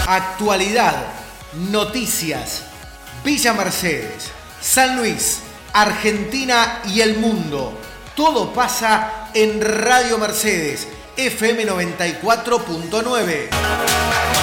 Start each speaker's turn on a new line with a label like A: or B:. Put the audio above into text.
A: Actualidad, noticias, Villa Mercedes, San Luis, Argentina y el mundo. Todo pasa en Radio Mercedes, FM 94.9.